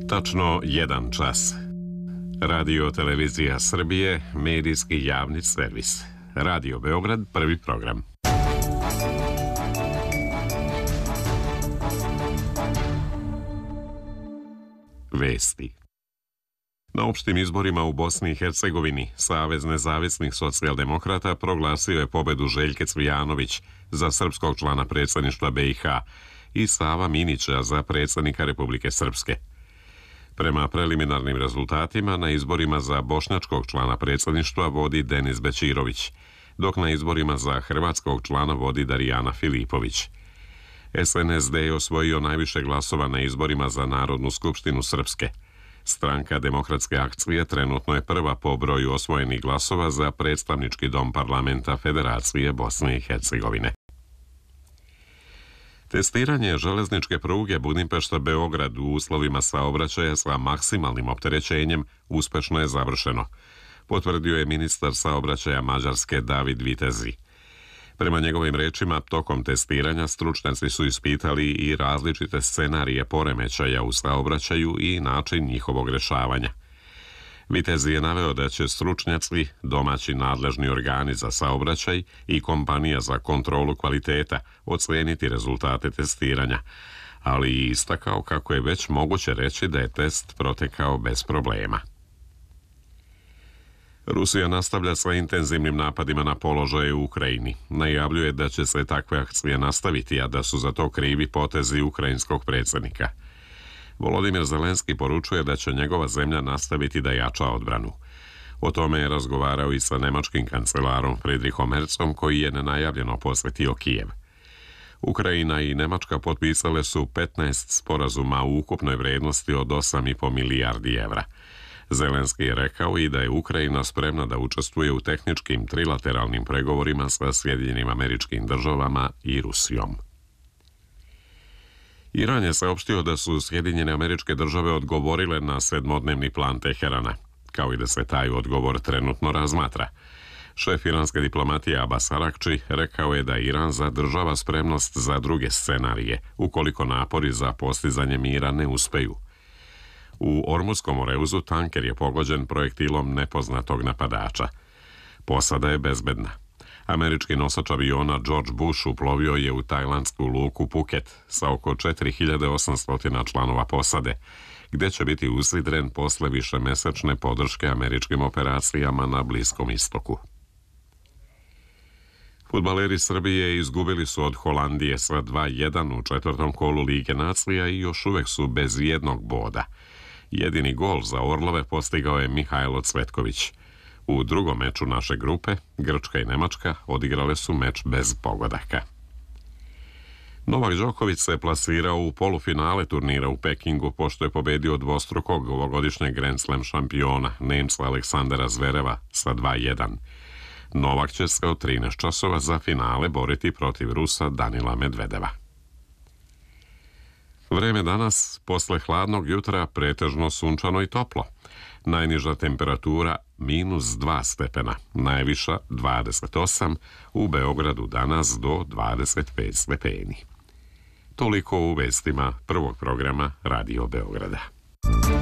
Tačno 1 čas. Radio Televizija Srbije, medijski javni servis. Radio Beograd, prvi program. Vesti. Na opštim izborima u Bosni i Hercegovini Savez nezavisnih socijaldemokrata proglasio je pobedu Željke Cvijanović za srpskog člana predsjedništva BiH i Sava Minića za predsjednika Republike Srpske. Prema preliminarnim rezultatima na izborima za bošnjačkog člana predsjedništva vodi Denis Bećirović, dok na izborima za hrvatskog člana vodi Darijana Filipović. SNSD je osvojio najviše glasova na izborima za Narodnu skupštinu Srpske. Stranka Demokratske akcije trenutno je prva po broju osvojenih glasova za predstavnički dom parlamenta Federacije Bosne i Hercegovine. Testiranje železničke pruge Budimpešta-Beograd u uslovima saobraćaja sa maksimalnim opterećenjem uspešno je završeno, potvrdio je ministar saobraćaja Mađarske David Vitezi. Prema njegovim rečima, tokom testiranja stručnjaci su ispitali i različite scenarije poremećaja u saobraćaju i način njihovog rešavanja. Vitezi je naveo da će stručnjaci, domaći nadležni organi za saobraćaj i kompanija za kontrolu kvaliteta oceniti rezultate testiranja, ali i istakao kako je već moguće reći da je test protekao bez problema. Rusija nastavlja sa intenzivnim napadima na položaje u Ukrajini. Najavljuje da će se takve akcije nastaviti, a da su za to krivi potezi ukrajinskog predsjednika. Volodimir Zelenski poručuje da će njegova zemlja nastaviti da jača odbranu. O tome je razgovarao i sa nemačkim kancelarom Friedrichom Merzom, koji je nenajavljeno posjetio Kijev. Ukrajina i Nemačka potpisale su 15 sporazuma u ukupnoj vrednosti od 8,5 milijardi evra. Zelenski je rekao i da je Ukrajina spremna da učestvuje u tehničkim trilateralnim pregovorima sa Sjedinjenim Američkim Državama i Rusijom. Iran je saopštio da su Sjedinjene Američke Države odgovorile na 7-dnevni plan Teherana, kao i da se taj odgovor trenutno razmatra. Šef iranske diplomatije Abbas Arakči rekao je da Iran zadržava spremnost za druge scenarije, ukoliko napori za postizanje mira ne uspeju. U Ormutskom oreuzu tanker je pogođen projektilom nepoznatog napadača. Posada je bezbedna. Američki nosač aviona George Bush uplovio je u tajlandsku luku Phuket sa oko 4800 članova posade, gde će biti usidren posle višemesečne podrške američkim operacijama na Bliskom istoku. Fudbaleri Srbije izgubili su od Holandije sa 2:1 u četvrtom kolu Lige nacija i još uvek su bez jednog boda. Jedini gol za Orlove postigao je Mihajlo Cvetković. U drugom meču naše grupe, Grčka i Nemačka odigrale su meč bez pogodaka. Novak Đoković se plasirao u polufinale turnira u Pekingu pošto je pobedio dvostrukog ovogodišnjeg Grand Slam šampiona Nemca Aleksandara Zvereva sa 2:1. Novak će se od 13 časova za finale boriti protiv Rusa Danila Medvedeva. Vreme danas, posle hladnog jutra, pretežno sunčano i toplo. Najniža temperatura -2 stepena, najviša 28, u Beogradu danas do 25 stepeni. Toliko u vestima prvog programa Radio Beograda.